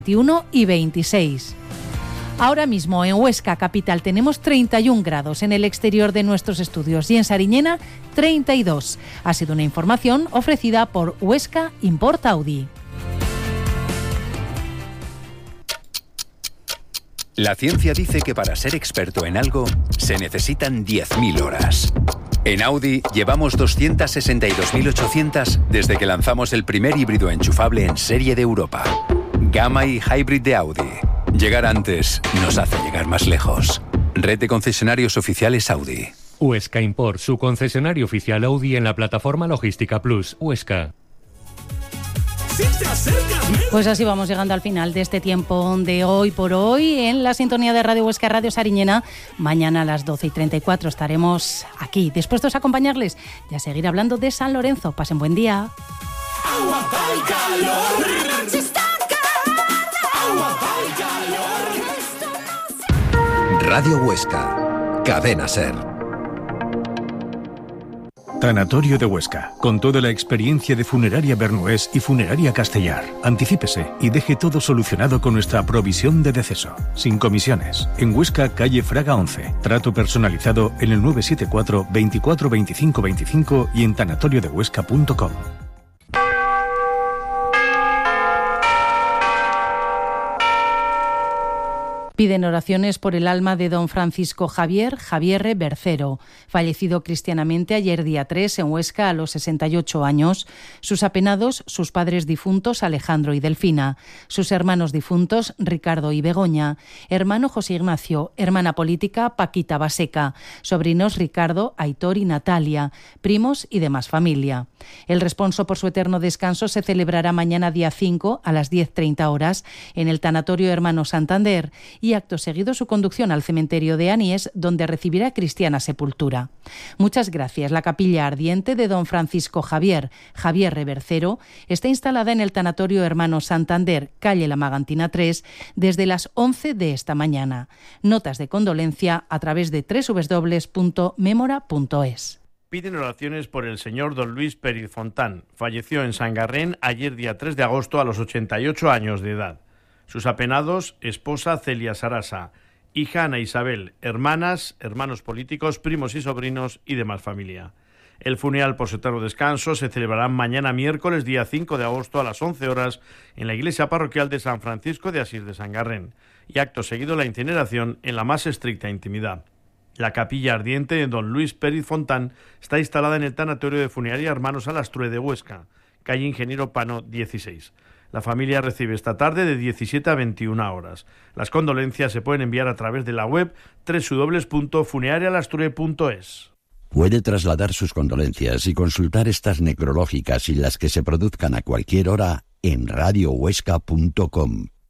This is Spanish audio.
21 y 26. Ahora mismo en Huesca capital tenemos 31 grados en el exterior de nuestros estudios y en Sariñena 32. Ha sido una información ofrecida por Huesca Import Audi. La ciencia dice que para ser experto en algo se necesitan 10.000 horas. En Audi llevamos 262.800 desde que lanzamos el primer híbrido enchufable en serie de Europa. Gamma y Hybrid de Audi. Llegar antes nos hace llegar más lejos. Red de concesionarios oficiales Audi. Huesca Import, su concesionario oficial Audi en la plataforma Logística Plus, Huesca. Pues así vamos llegando al final de este tiempo de Hoy por Hoy en la sintonía de Radio Huesca, Radio Sariñena. Mañana a las 12:34 estaremos aquí, dispuestos a acompañarles y a seguir hablando de San Lorenzo. Pasen buen día. Radio Huesca, Cadena Ser. Tanatorio de Huesca, con toda la experiencia de Funeraria Bernués y Funeraria Castellar. Anticípese y deje todo solucionado con nuestra provisión de deceso, sin comisiones. En Huesca, calle Fraga 11. Trato personalizado en el 974 24 25 25 y en tanatoriodehuesca.com. Piden oraciones por el alma de don Francisco Javier Bercero, fallecido cristianamente ayer día 3 en Huesca a los 68 años, sus apenados, sus padres difuntos Alejandro y Delfina, sus hermanos difuntos Ricardo y Begoña, hermano José Ignacio, hermana política Paquita Baseca, sobrinos Ricardo, Aitor y Natalia, primos y demás familia. El responso por su eterno descanso se celebrará mañana día 5 a las 10:30 horas en el Tanatorio Hermano Santander y acto seguido su conducción al cementerio de Anies, donde recibirá cristiana sepultura. Muchas gracias. La capilla ardiente de don Francisco Javier Bercero está instalada en el Tanatorio Hermano Santander, calle La Magantina 3, desde las 11 de esta mañana. Notas de condolencia a través de www.memora.es. Piden oraciones por el señor don Luis Pérez Fontán. Falleció en Sangarrén ayer día 3 de agosto a los 88 años de edad. Sus apenados, esposa Celia Sarasa, hija Ana Isabel, hermanos políticos, primos y sobrinos y demás familia. El funeral por su eterno descanso se celebrará mañana miércoles día 5 de agosto a las 11 horas en la iglesia parroquial de San Francisco de Asís de Sangarrén y acto seguido la incineración en la más estricta intimidad. La capilla ardiente de don Luis Pérez Fontán está instalada en el Tanatorio de Funeraria Hermanos Alastrue de Huesca, calle Ingeniero Pano 16. La familia recibe esta tarde de 17 a 21 horas. Las condolencias se pueden enviar a través de la web www.funerarialastrue.es. Puede trasladar sus condolencias y consultar estas necrológicas y las que se produzcan a cualquier hora en radiohuesca.com.